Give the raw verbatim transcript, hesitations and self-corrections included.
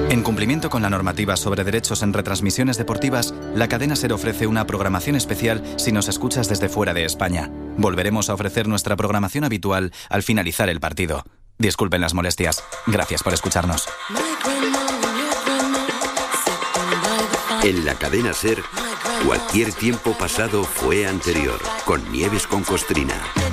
En cumplimiento con la normativa sobre derechos en retransmisiones deportivas, la cadena SER ofrece una programación especial si nos escuchas desde fuera de España. Volveremos a ofrecer nuestra programación habitual al finalizar el partido. Disculpen las molestias. Gracias por escucharnos. En la cadena SER, cualquier tiempo pasado fue anterior, con Nieves con Costrina.